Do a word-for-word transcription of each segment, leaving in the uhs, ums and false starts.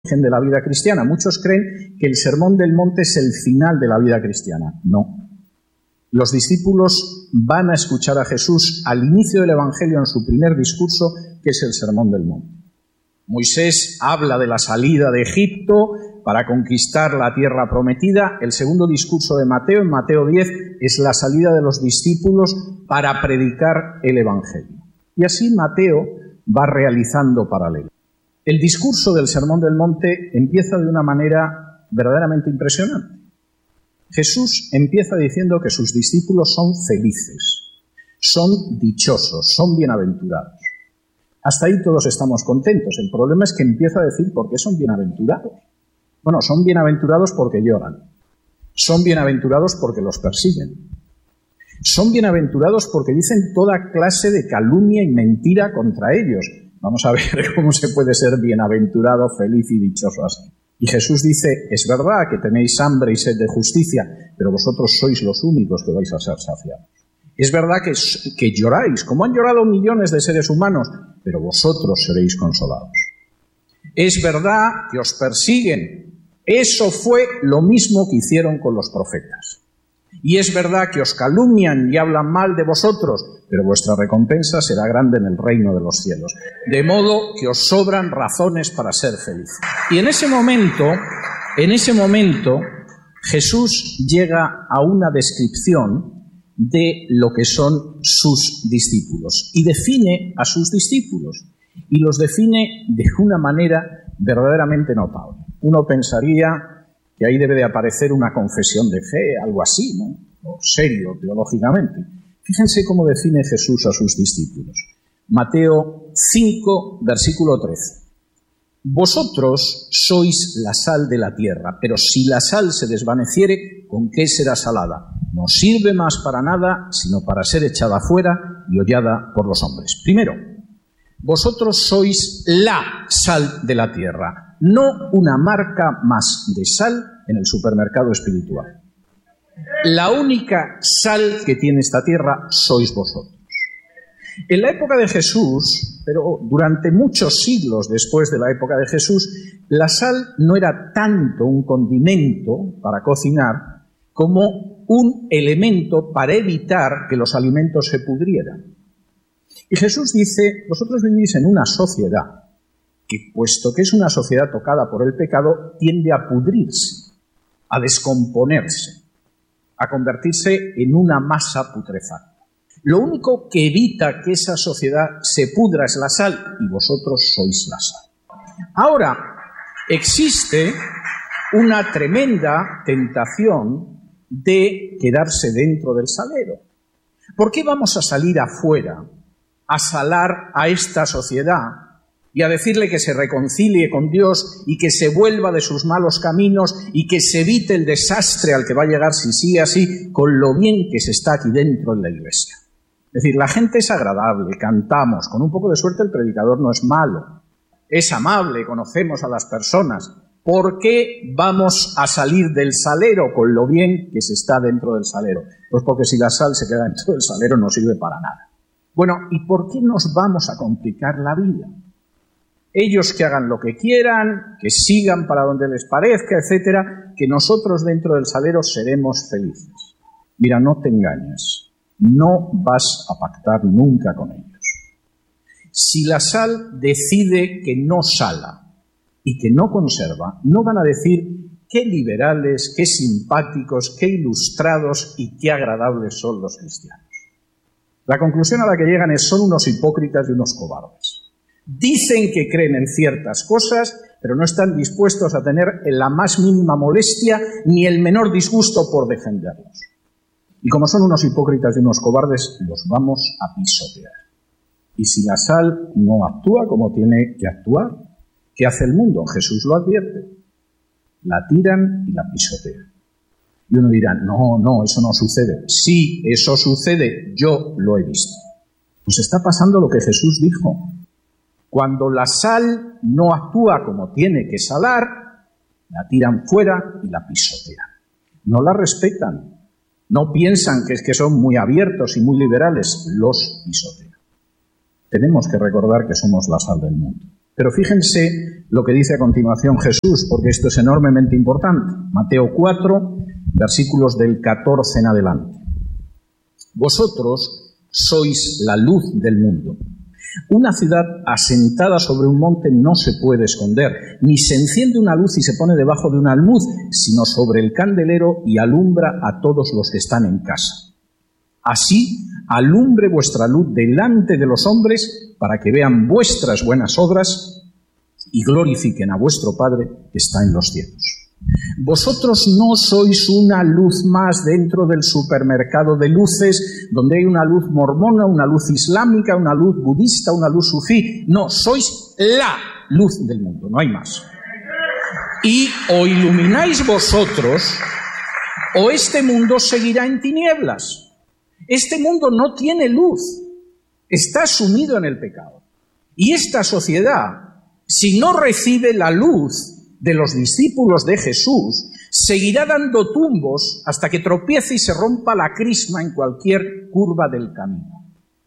de la vida cristiana. Muchos creen que el Sermón del Monte es el final de la vida cristiana. No. Los discípulos van a escuchar a Jesús al inicio del Evangelio en su primer discurso, que es el Sermón del Monte. Moisés habla de la salida de Egipto para conquistar la tierra prometida. El segundo discurso de Mateo, en Mateo diez, es la salida de los discípulos para predicar el Evangelio. Y así Mateo va realizando paralelos. El discurso del Sermón del Monte empieza de una manera verdaderamente impresionante. Jesús empieza diciendo que sus discípulos son felices, son dichosos, son bienaventurados. Hasta ahí todos estamos contentos. El problema es que empieza a decir por qué son bienaventurados. Bueno, son bienaventurados porque lloran. Son bienaventurados porque los persiguen. Son bienaventurados porque dicen toda clase de calumnia y mentira contra ellos. Vamos a ver cómo se puede ser bienaventurado, feliz y dichoso así. Y Jesús dice, es verdad que tenéis hambre y sed de justicia, pero vosotros sois los únicos que vais a ser saciados. Es verdad que, que lloráis, como han llorado millones de seres humanos, pero vosotros seréis consolados. Es verdad que os persiguen. Eso fue lo mismo que hicieron con los profetas. Y es verdad que os calumnian y hablan mal de vosotros, pero vuestra recompensa será grande en el reino de los cielos. De modo que os sobran razones para ser felices. Y en ese momento, en ese momento, Jesús llega a una descripción de lo que son sus discípulos. Y define a sus discípulos. Y los define de una manera verdaderamente notable. Uno pensaría que ahí debe de aparecer una confesión de fe, algo así, ¿no? O serio, teológicamente. Fíjense cómo define Jesús a sus discípulos. Mateo cinco, versículo trece. Vosotros sois la sal de la tierra, pero si la sal se desvaneciere, ¿con qué será salada? No sirve más para nada, sino para ser echada fuera y hollada por los hombres. Primero, vosotros sois la sal de la tierra, no una marca más de sal en el supermercado espiritual. La única sal que tiene esta tierra sois vosotros. En la época de Jesús, pero durante muchos siglos después de la época de Jesús, la sal no era tanto un condimento para cocinar como un elemento para evitar que los alimentos se pudrieran. Y Jesús dice, vosotros vivís en una sociedad que, puesto que es una sociedad tocada por el pecado, tiende a pudrirse, a descomponerse, a convertirse en una masa putrefacta. Lo único que evita que esa sociedad se pudra es la sal, y vosotros sois la sal. Ahora, existe una tremenda tentación de quedarse dentro del salero. ¿Por qué vamos a salir afuera a salar a esta sociedad y a decirle que se reconcilie con Dios y que se vuelva de sus malos caminos y que se evite el desastre al que va a llegar si sigue así, con lo bien que se está aquí dentro en la iglesia? Es decir, la gente es agradable, cantamos, con un poco de suerte el predicador no es malo, es amable, conocemos a las personas. ¿Por qué vamos a salir del salero con lo bien que se está dentro del salero? Pues porque si la sal se queda dentro del salero no sirve para nada. Bueno, ¿y por qué nos vamos a complicar la vida? Ellos que hagan lo que quieran, que sigan para donde les parezca, etcétera, que nosotros dentro del salero seremos felices. Mira, no te engañes, no vas a pactar nunca con ellos. Si la sal decide que no sala y que no conserva, no van a decir qué liberales, qué simpáticos, qué ilustrados y qué agradables son los cristianos. La conclusión a la que llegan es son unos hipócritas y unos cobardes. Dicen que creen en ciertas cosas, pero no están dispuestos a tener la más mínima molestia ni el menor disgusto por defenderlos. Y como son unos hipócritas y unos cobardes, los vamos a pisotear. Y si la sal no actúa como tiene que actuar, ¿qué hace el mundo? Jesús lo advierte. La tiran y la pisotean. Y uno dirá, no, no, eso no sucede. Sí, eso sucede, yo lo he visto. Pues está pasando lo que Jesús dijo. Cuando la sal no actúa como tiene que salar, la tiran fuera y la pisotean. No la respetan. No piensan que es que son muy abiertos y muy liberales. Los pisotean. Tenemos que recordar que somos la sal del mundo. Pero fíjense lo que dice a continuación Jesús, porque esto es enormemente importante. Mateo cuatro, versículos del catorce en adelante. Vosotros sois la luz del mundo. Una ciudad asentada sobre un monte no se puede esconder, ni se enciende una luz y se pone debajo de un almud, sino sobre el candelero y alumbra a todos los que están en casa. Así, alumbre vuestra luz delante de los hombres, para que vean vuestras buenas obras y glorifiquen a vuestro Padre que está en los cielos. Vosotros no sois una luz más dentro del supermercado de luces, donde hay una luz mormona, una luz islámica, una luz budista, una luz sufí. No, sois la luz del mundo, no hay más. Y o ilumináis vosotros, o este mundo seguirá en tinieblas. Este mundo no tiene luz, está sumido en el pecado. Y esta sociedad, si no recibe la luz de los discípulos de Jesús, seguirá dando tumbos hasta que tropiece y se rompa la crisma en cualquier curva del camino.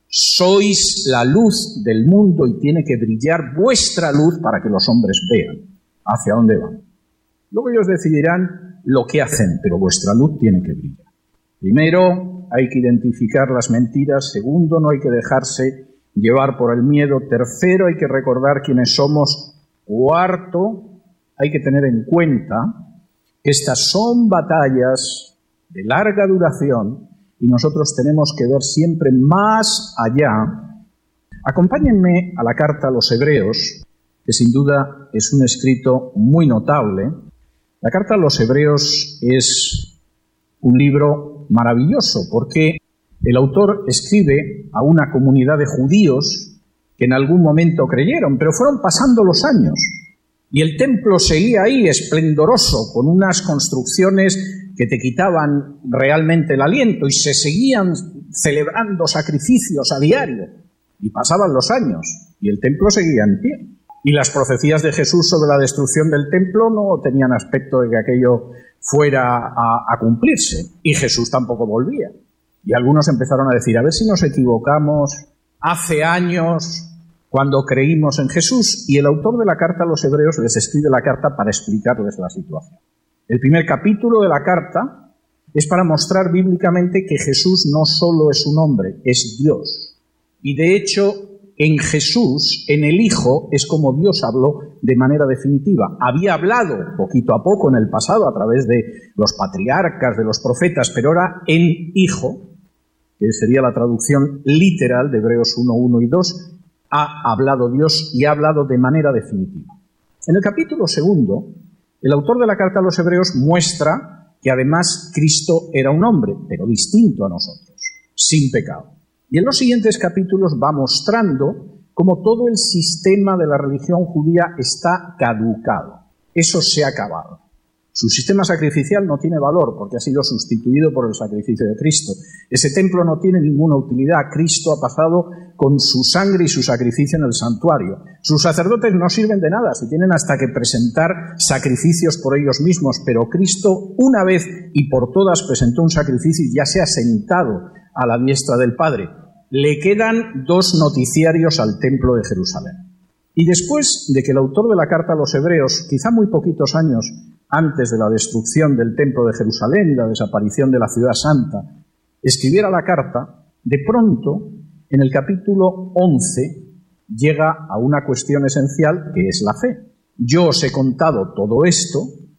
Sois la luz del mundo y tiene que brillar vuestra luz para que los hombres vean hacia dónde van. Luego ellos decidirán lo que hacen, pero vuestra luz tiene que brillar. Primero, hay que identificar las mentiras. Segundo, no hay que dejarse llevar por el miedo. Tercero, hay que recordar quiénes somos. Cuarto, hay que tener en cuenta que estas son batallas de larga duración y nosotros tenemos que ver siempre más allá. Acompáñenme a la carta a los Hebreos, que sin duda es un escrito muy notable. La carta a los Hebreos es un libro maravilloso porque el autor escribe a una comunidad de judíos que en algún momento creyeron, pero fueron pasando los años. Y el templo seguía ahí, esplendoroso, con unas construcciones que te quitaban realmente el aliento, y se seguían celebrando sacrificios a diario. Y pasaban los años, y el templo seguía en pie. Y las profecías de Jesús sobre la destrucción del templo no tenían aspecto de que aquello fuera a, a cumplirse. Y Jesús tampoco volvía. Y algunos empezaron a decir, a ver si nos equivocamos, hace años, cuando creímos en Jesús, y el autor de la carta a los Hebreos les escribe la carta para explicarles la situación. El primer capítulo de la carta es para mostrar bíblicamente que Jesús no solo es un hombre, es Dios. Y de hecho, en Jesús, en el Hijo, es como Dios habló de manera definitiva. Había hablado poquito a poco en el pasado a través de los patriarcas, de los profetas, pero ahora en Hijo, que sería la traducción literal de Hebreos uno, uno y dos, ha hablado Dios y ha hablado de manera definitiva. En el capítulo segundo, el autor de la carta a los Hebreos muestra que además Cristo era un hombre, pero distinto a nosotros, sin pecado. Y en los siguientes capítulos va mostrando cómo todo el sistema de la religión judía está caducado. Eso se ha acabado. Su sistema sacrificial no tiene valor porque ha sido sustituido por el sacrificio de Cristo. Ese templo no tiene ninguna utilidad. Cristo ha pasado con su sangre y su sacrificio en el santuario. Sus sacerdotes no sirven de nada, si tienen hasta que presentar sacrificios por ellos mismos, pero Cristo una vez y por todas presentó un sacrificio y ya se ha sentado a la diestra del Padre. Le quedan dos noticiarios al templo de Jerusalén. Y después de que el autor de la carta a los Hebreos, quizá muy poquitos años antes de la destrucción del templo de Jerusalén y la desaparición de la ciudad santa, escribiera la carta, de pronto, en el capítulo once, llega a una cuestión esencial que es la fe. Yo os he contado todo esto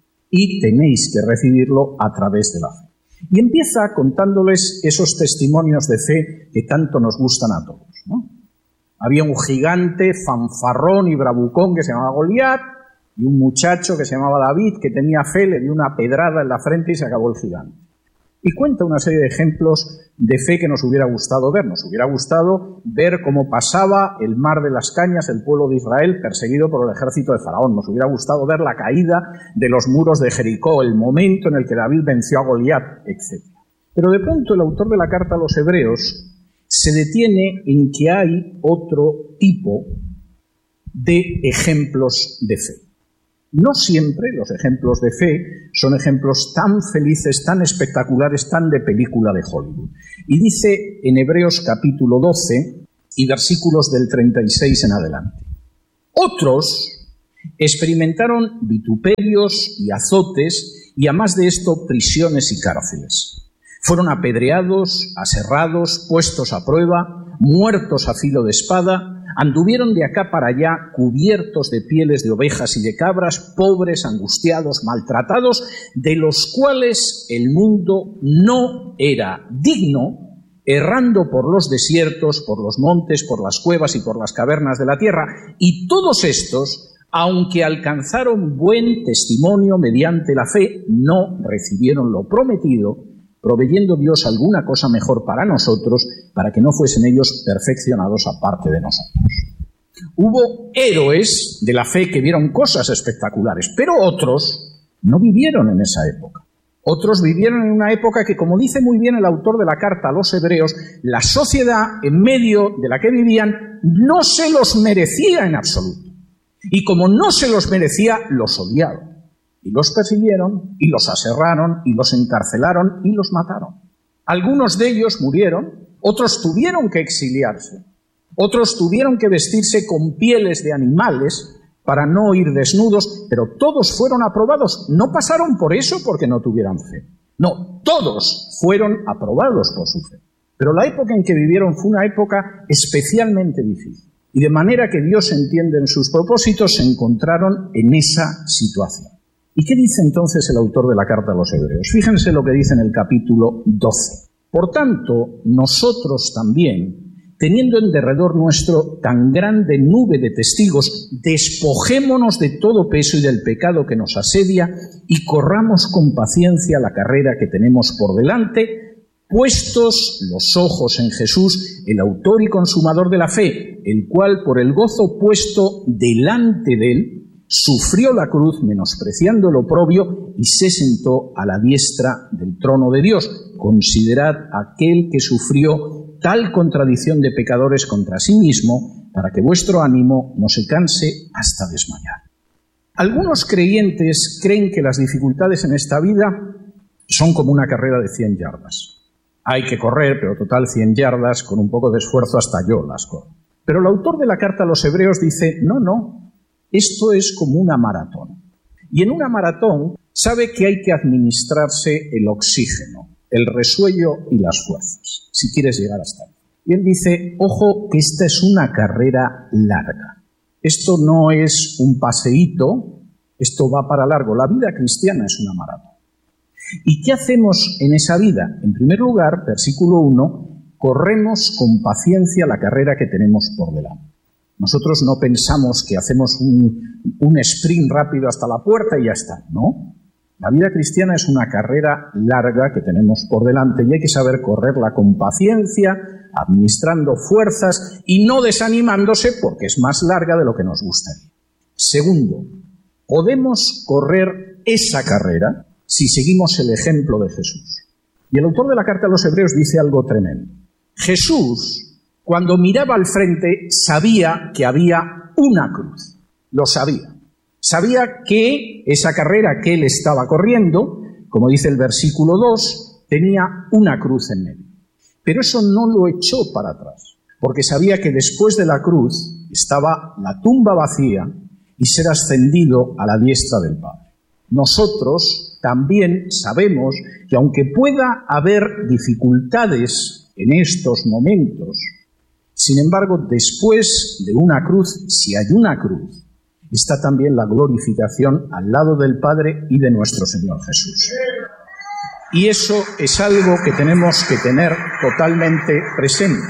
y tenéis que recibirlo a través de la fe. Y empieza contándoles esos testimonios de fe que tanto nos gustan a todos, ¿no? Había un gigante fanfarrón y bravucón que se llamaba Goliat, y un muchacho que se llamaba David, que tenía fe, le dio una pedrada en la frente y se acabó el gigante. Y cuenta una serie de ejemplos de fe que nos hubiera gustado ver. Nos hubiera gustado ver cómo pasaba el mar de las cañas el pueblo de Israel perseguido por el ejército de Faraón. Nos hubiera gustado ver la caída de los muros de Jericó, el momento en el que David venció a Goliat, etcétera. Pero de pronto el autor de la carta a los Hebreos se detiene en que hay otro tipo de ejemplos de fe. No siempre los ejemplos de fe son ejemplos tan felices, tan espectaculares, tan de película de Hollywood. Y dice en Hebreos capítulo doce y versículos del treinta y seis en adelante: otros Experimentaron vituperios y azotes y, a más de esto, prisiones y cárceles. Fueron apedreados, aserrados, puestos a prueba, muertos a filo de espada, anduvieron de acá para allá cubiertos de pieles de ovejas y de cabras, pobres, angustiados, maltratados, de los cuales el mundo no era digno, errando por los desiertos, por los montes, por las cuevas y por las cavernas de la tierra. Y todos estos, aunque alcanzaron buen testimonio mediante la fe, no recibieron lo prometido, proveyendo Dios alguna cosa mejor para nosotros, para que no fuesen ellos perfeccionados aparte de nosotros. Hubo héroes de la fe que vieron cosas espectaculares, pero otros no vivieron en esa época. Otros vivieron en una época que, como dice muy bien el autor de la carta a los hebreos, la sociedad en medio de la que vivían no se los merecía en absoluto. Y como no se los merecía, los odiaron. Y los persiguieron, y los aserraron, y los encarcelaron, y los mataron. Algunos de ellos murieron, otros tuvieron que exiliarse, otros tuvieron que vestirse con pieles de animales para no ir desnudos, pero todos fueron aprobados. No pasaron por eso porque no tuvieran fe. No, todos fueron aprobados por su fe. Pero la época en que vivieron fue una época especialmente difícil. Y de manera que Dios entiende en sus propósitos, se encontraron en esa situación. ¿Y qué dice entonces el autor de la carta a los hebreos? Fíjense lo que dice en el capítulo doce. Por tanto, nosotros también, teniendo en derredor nuestro tan grande nube de testigos, despojémonos de todo peso y del pecado que nos asedia y corramos con paciencia la carrera que tenemos por delante, puestos los ojos en Jesús, el autor y consumador de la fe, el cual por el gozo puesto delante de él, sufrió la cruz menospreciando el oprobio y se sentó a la diestra del trono de Dios. Considerad aquel que sufrió tal contradicción de pecadores contra sí mismo, para que vuestro ánimo no se canse hasta desmayar. Algunos creyentes creen que las dificultades en esta vida son como una carrera de cien yardas. Hay que correr, pero total cien yardas, con un poco de esfuerzo hasta yo las corro. Pero el autor de la carta a los hebreos dice, no, no, esto es como una maratón. Y en una maratón sabe que hay que administrarse el oxígeno, el resuello y las fuerzas, si quieres llegar hasta ahí. Y él dice, ojo, que esta es una carrera larga. Esto no es un paseíto, esto va para largo. La vida cristiana es una maratón. ¿Y qué hacemos en esa vida? En primer lugar, versículo uno, corremos con paciencia la carrera que tenemos por delante. Nosotros no pensamos que hacemos un, un sprint rápido hasta la puerta y ya está, ¿no? La vida cristiana es una carrera larga que tenemos por delante y hay que saber correrla con paciencia, administrando fuerzas y no desanimándose porque es más larga de lo que nos gustaría. Segundo, podemos correr esa carrera si seguimos el ejemplo de Jesús. Y el autor de la carta a los hebreos dice algo tremendo. Jesús, cuando miraba al frente, sabía que había una cruz. Lo sabía. Sabía que esa carrera que él estaba corriendo, como dice el versículo dos, tenía una cruz en medio. Pero eso no lo echó para atrás, porque sabía que después de la cruz estaba la tumba vacía y ser ascendido a la diestra del Padre. Nosotros también sabemos que aunque pueda haber dificultades en estos momentos, sin embargo, después de una cruz, si hay una cruz, está también la glorificación al lado del Padre y de nuestro Señor Jesús. Y eso es algo que tenemos que tener totalmente presente.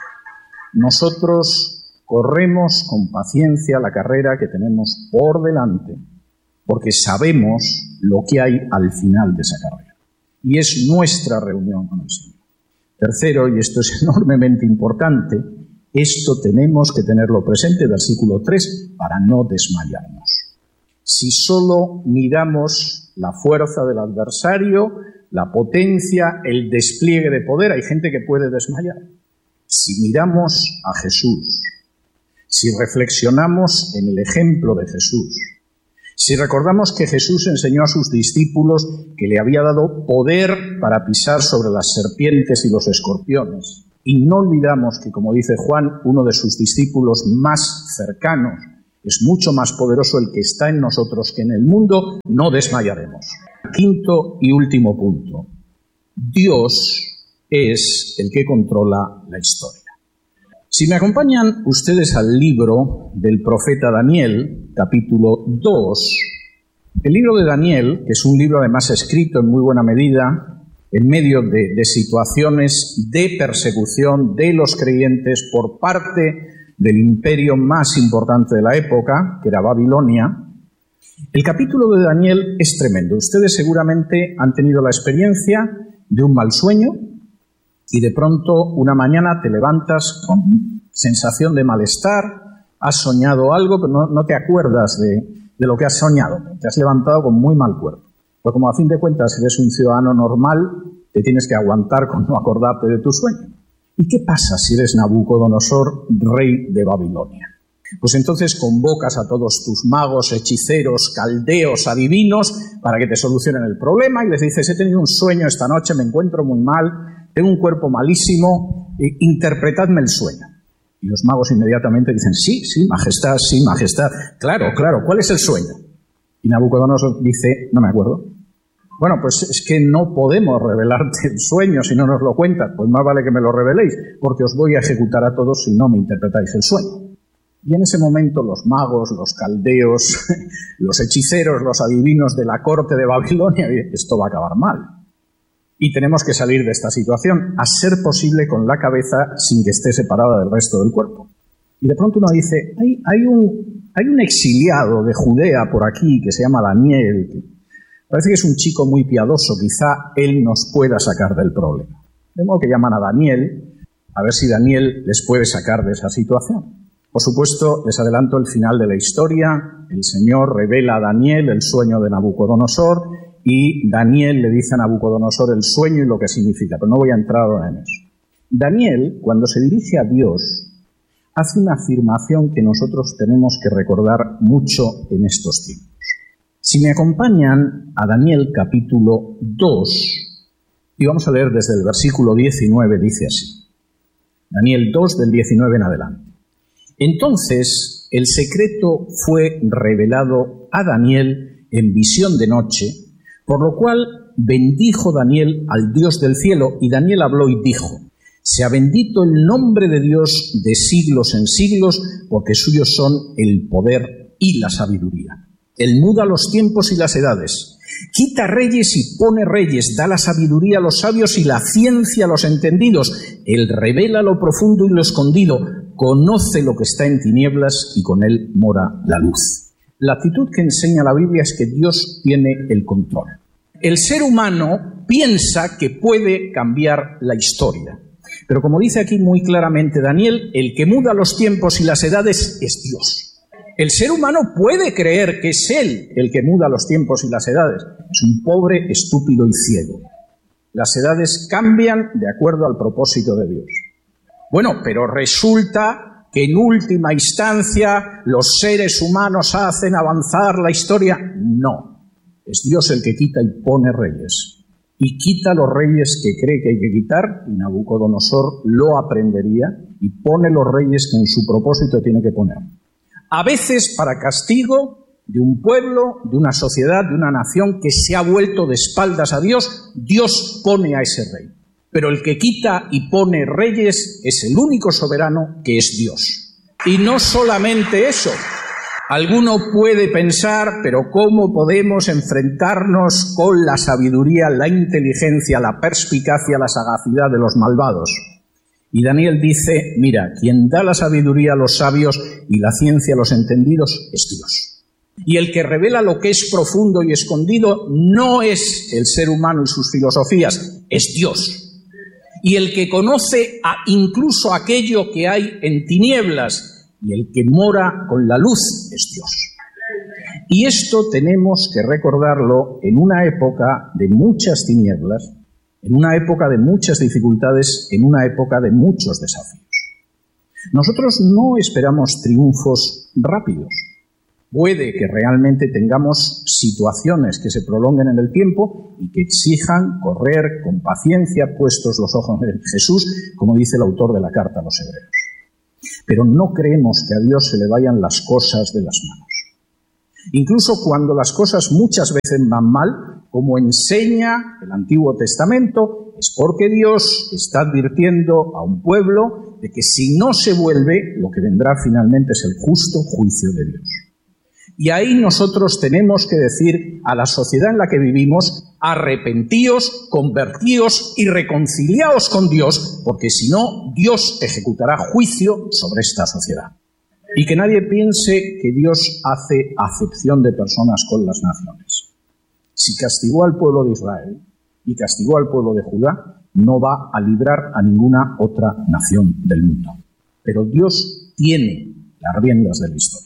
Nosotros corremos con paciencia la carrera que tenemos por delante, porque sabemos lo que hay al final de esa carrera. Y es nuestra reunión con el Señor. Tercero, y esto es enormemente importante, esto tenemos que tenerlo presente, versículo tres, para no desmayarnos. Si solo miramos la fuerza del adversario, la potencia, el despliegue de poder, hay gente que puede desmayar. Si miramos a Jesús, si reflexionamos en el ejemplo de Jesús, si recordamos que Jesús enseñó a sus discípulos que le había dado poder para pisar sobre las serpientes y los escorpiones, y no olvidamos que, como dice Juan, uno de sus discípulos más cercanos es mucho más poderoso el que está en nosotros que en el mundo, no desmayaremos. Quinto y último punto. Dios es el que controla la historia. Si me acompañan ustedes al libro del profeta Daniel, capítulo dos, el libro de Daniel, que es un libro además escrito en muy buena medida en medio de, de situaciones de persecución de los creyentes por parte del imperio más importante de la época, que era Babilonia. El capítulo de Daniel es tremendo. Ustedes seguramente han tenido la experiencia de un mal sueño y de pronto una mañana te levantas con sensación de malestar, has soñado algo, pero no, no te acuerdas de, de lo que has soñado. Te has levantado con muy mal cuerpo. Pero como a fin de cuentas eres un ciudadano normal, te tienes que aguantar con no acordarte de tu sueño. ¿Y qué pasa si eres Nabucodonosor, rey de Babilonia? Pues entonces convocas a todos tus magos, hechiceros, caldeos, adivinos, para que te solucionen el problema y les dices, he tenido un sueño esta noche, me encuentro muy mal, tengo un cuerpo malísimo, eh, interpretadme el sueño. Y los magos inmediatamente dicen, sí, sí, majestad, sí, majestad. Claro, claro, ¿cuál es el sueño? Y Nabucodonosor dice, no me acuerdo. Bueno, pues es que no podemos revelarte el sueño si no nos lo cuentas. Pues más vale que me lo reveléis, porque os voy a ejecutar a todos si no me interpretáis el sueño. Y en ese momento los magos, los caldeos, los hechiceros, los adivinos de la corte de Babilonia, esto va a acabar mal. Y tenemos que salir de esta situación, a ser posible con la cabeza sin que esté separada del resto del cuerpo. Y de pronto uno dice, hay, hay, un, hay un exiliado de Judea por aquí que se llama Daniel. Parece que es un chico muy piadoso, quizá él nos pueda sacar del problema. De modo que llaman a Daniel, a ver si Daniel les puede sacar de esa situación. Por supuesto, les adelanto el final de la historia. El Señor revela a Daniel el sueño de Nabucodonosor y Daniel le dice a Nabucodonosor el sueño y lo que significa, pero no voy a entrar ahora en eso. Daniel, cuando se dirige a Dios, hace una afirmación que nosotros tenemos que recordar mucho en estos tiempos. Si me acompañan a Daniel capítulo dos, y vamos a leer desde el versículo diecinueve, dice así. Daniel dos, del diecinueve en adelante. Entonces el secreto fue revelado a Daniel en visión de noche, por lo cual bendijo Daniel al Dios del cielo, y Daniel habló y dijo, sea bendito el nombre de Dios de siglos en siglos, porque suyos son el poder y la sabiduría. Él muda los tiempos y las edades, quita reyes y pone reyes, da la sabiduría a los sabios y la ciencia a los entendidos. Él revela lo profundo y lo escondido, conoce lo que está en tinieblas y con él mora la luz. La actitud que enseña la Biblia es que Dios tiene el control. El ser humano piensa que puede cambiar la historia, pero como dice aquí muy claramente Daniel, el que muda los tiempos y las edades es Dios. El ser humano puede creer que es él el que muda los tiempos y las edades. Es un pobre, estúpido y ciego. Las edades cambian de acuerdo al propósito de Dios. Bueno, pero resulta que en última instancia los seres humanos hacen avanzar la historia. No, es Dios el que quita y pone reyes. Y quita los reyes que cree que hay que quitar, y Nabucodonosor lo aprendería, y pone los reyes que en su propósito tiene que poner. A veces para castigo de un pueblo, de una sociedad, de una nación que se ha vuelto de espaldas a Dios, Dios pone a ese rey. Pero el que quita y pone reyes es el único soberano que es Dios. Y no solamente eso. Alguno puede pensar, pero ¿cómo podemos enfrentarnos con la sabiduría, la inteligencia, la perspicacia, la sagacidad de los malvados? Y Daniel dice, mira, quien da la sabiduría a los sabios y la ciencia a los entendidos es Dios. Y el que revela lo que es profundo y escondido no es el ser humano y sus filosofías, es Dios. Y el que conoce a incluso aquello que hay en tinieblas y el que mora con la luz es Dios. Y esto tenemos que recordarlo en una época de muchas tinieblas, en una época de muchas dificultades, en una época de muchos desafíos. Nosotros no esperamos triunfos rápidos. Puede que realmente tengamos situaciones que se prolonguen en el tiempo y que exijan correr con paciencia puestos los ojos en Jesús, como dice el autor de la carta a los Hebreos. pero no creemos que a Dios se le vayan las cosas de las manos. Incluso cuando las cosas muchas veces van mal, como enseña el Antiguo Testamento, es porque Dios está advirtiendo a un pueblo de que si no se vuelve, lo que vendrá finalmente es el justo juicio de Dios. Y ahí nosotros tenemos que decir a la sociedad en la que vivimos: arrepentíos, convertíos y reconciliaos con Dios, porque si no, Dios ejecutará juicio sobre esta sociedad. Y que nadie piense que Dios hace acepción de personas con las naciones. Si castigó al pueblo de Israel y castigó al pueblo de Judá, no va a librar a ninguna otra nación del mundo. Pero Dios tiene las riendas de la historia.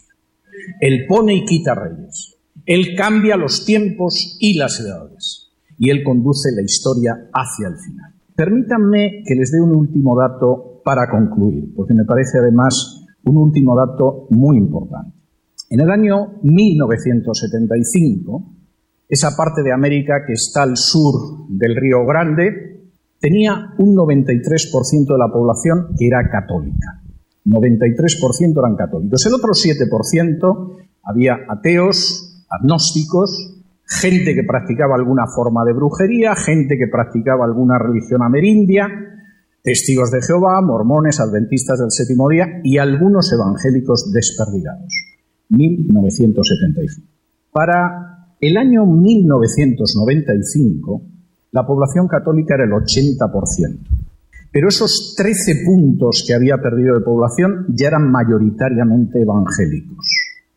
Él pone y quita reyes. Él cambia los tiempos y las edades. Y Él conduce la historia hacia el final. Permítanme que les dé un último dato para concluir, porque me parece además un último dato muy importante. En el año mil novecientos setenta y cinco, esa parte de América que está al sur del Río Grande tenía un noventa y tres por ciento de la población que era católica. noventa y tres por ciento eran católicos. El otro siete por ciento había ateos, agnósticos, gente que practicaba alguna forma de brujería, gente que practicaba alguna religión amerindia, testigos de Jehová, mormones, adventistas del séptimo día y algunos evangélicos desperdigados. mil novecientos setenta y cinco. Para el año mil novecientos noventa y cinco, la población católica era el ochenta por ciento. Pero esos trece puntos que había perdido de población ya eran mayoritariamente evangélicos.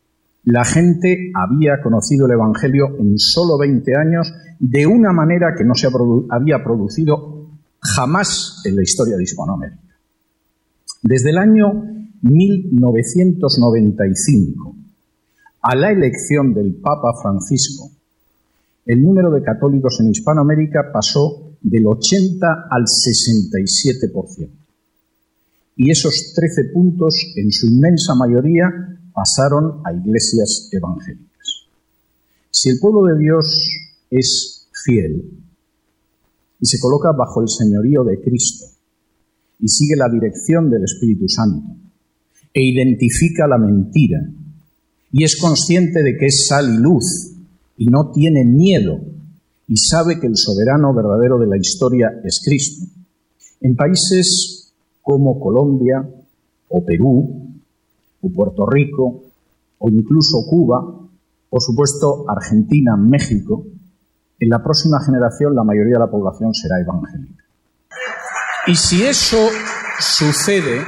La gente había conocido el Evangelio en solo veinte años de una manera que no se había producido jamás en la historia de Hispanoamérica. Desde el año mil novecientos noventa y cinco a la elección del Papa Francisco, el número de católicos en Hispanoamérica pasó del ochenta al sesenta y siete por ciento. Y esos trece puntos, en su inmensa mayoría, pasaron a iglesias evangélicas. Si el pueblo de Dios es fiel y se coloca bajo el señorío de Cristo y sigue la dirección del Espíritu Santo e identifica la mentira y es consciente de que es sal y luz y no tiene miedo y sabe que el soberano verdadero de la historia es Cristo, en países como Colombia o Perú o Puerto Rico o incluso Cuba, por supuesto Argentina, México, en la próxima generación la mayoría de la población será evangélica. Y si eso sucede,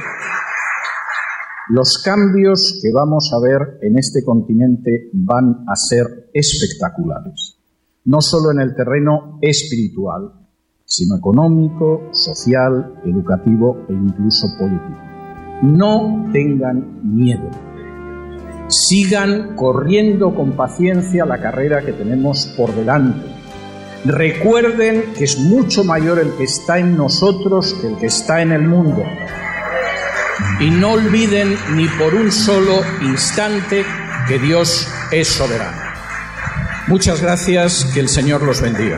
los cambios que vamos a ver en este continente van a ser espectaculares. No solo en el terreno espiritual, sino económico, social, educativo e incluso político. No tengan miedo. Sigan corriendo con paciencia la carrera que tenemos por delante. Recuerden que es mucho mayor el que está en nosotros que el que está en el mundo. Y no olviden ni por un solo instante que Dios es soberano. Muchas gracias, que el Señor los bendiga.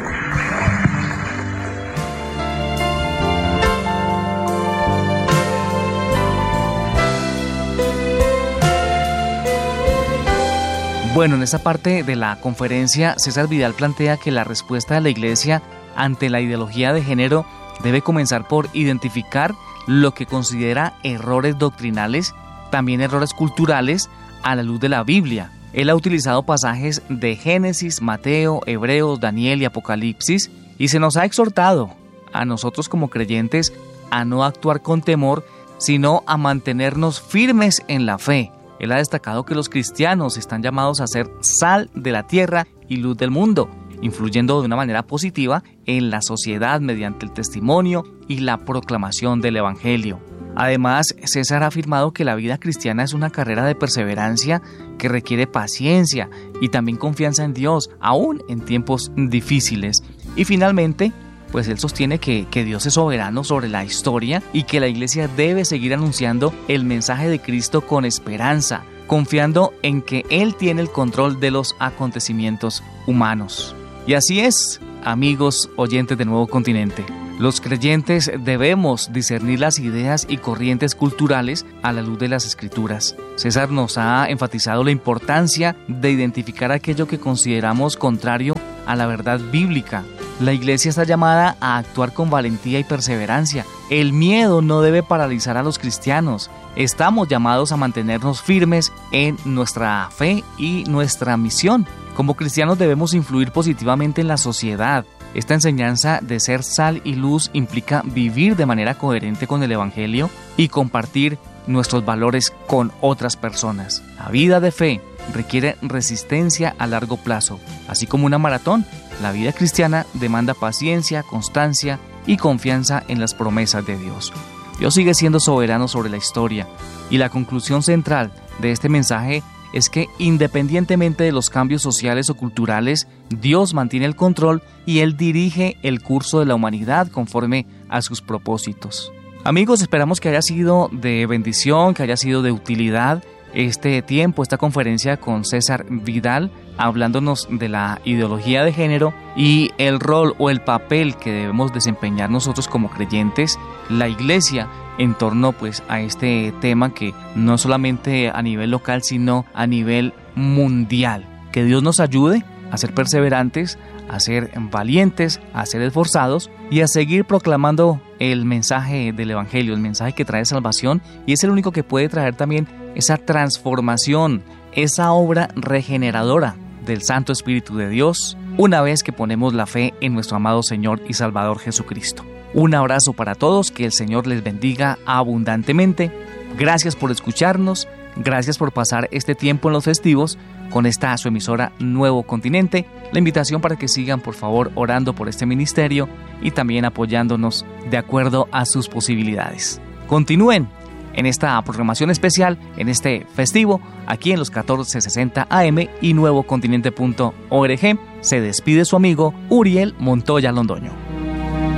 Bueno, en esta parte de la conferencia, César Vidal plantea que la respuesta de la Iglesia ante la ideología de género debe comenzar por identificar lo que considera errores doctrinales, también errores culturales, a la luz de la Biblia. Él ha utilizado pasajes de Génesis, Mateo, Hebreos, Daniel y Apocalipsis, y se nos ha exhortado a nosotros como creyentes a no actuar con temor, sino a mantenernos firmes en la fe. Él ha destacado que los cristianos están llamados a ser sal de la tierra y luz del mundo, influyendo de una manera positiva en la sociedad mediante el testimonio y la proclamación del Evangelio. Además, César ha afirmado que la vida cristiana es una carrera de perseverancia que requiere paciencia y también confianza en Dios, aún en tiempos difíciles. Y finalmente, pues él sostiene que, que Dios es soberano sobre la historia y que la Iglesia debe seguir anunciando el mensaje de Cristo con esperanza, confiando en que Él tiene el control de los acontecimientos humanos. Y así es, amigos oyentes de Nuevo Continente. Los creyentes debemos discernir las ideas y corrientes culturales a la luz de las Escrituras. César nos ha enfatizado la importancia de identificar aquello que consideramos contrario a la verdad bíblica. La Iglesia está llamada a actuar con valentía y perseverancia. El miedo no debe paralizar a los cristianos. Estamos llamados a mantenernos firmes en nuestra fe y nuestra misión. Como cristianos debemos influir positivamente en la sociedad. Esta enseñanza de ser sal y luz implica vivir de manera coherente con el Evangelio y compartir nuestros valores con otras personas. La vida de fe requiere resistencia a largo plazo. Así como una maratón, la vida cristiana demanda paciencia, constancia y confianza en las promesas de Dios. Dios sigue siendo soberano sobre la historia, y la conclusión central de este mensaje es que independientemente de los cambios sociales o culturales, Dios mantiene el control y Él dirige el curso de la humanidad conforme a sus propósitos. Amigos, esperamos que haya sido de bendición, que haya sido de utilidad este tiempo, esta conferencia con César Vidal, hablándonos de la ideología de género y el rol o el papel que debemos desempeñar nosotros como creyentes, la Iglesia, en torno pues a este tema que no solamente a nivel local sino a nivel mundial. Que Dios nos ayude a ser perseverantes, a ser valientes, a ser esforzados y a seguir proclamando el mensaje del Evangelio, el mensaje que trae salvación, y es el único que puede traer también esa transformación, esa obra regeneradora del Santo Espíritu de Dios, una vez que ponemos la fe en nuestro amado Señor y Salvador Jesucristo. Un abrazo para todos, que el Señor les bendiga abundantemente. Gracias por escucharnos, gracias por pasar este tiempo en los festivos con esta su emisora Nuevo Continente. La invitación para que sigan por favor orando por este ministerio y también apoyándonos de acuerdo a sus posibilidades. Continúen en esta programación especial, en este festivo, aquí en los catorce sesenta A M y nuevo continente punto org. Se despide su amigo Uriel Montoya Londoño.